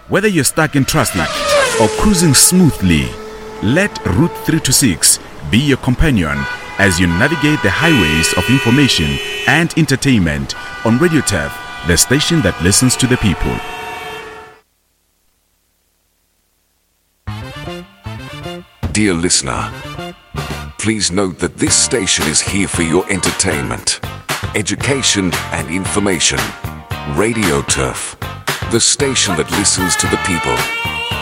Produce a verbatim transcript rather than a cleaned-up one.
Whether you're stuck in traffic or cruising smoothly, let Route three twenty-six be your companion as you navigate the highways of information and entertainment on Radio Turf, the station that listens to the people. Dear listener, please note that this station is here for your entertainment, education and information. Radio Turf, the station that listens to the people.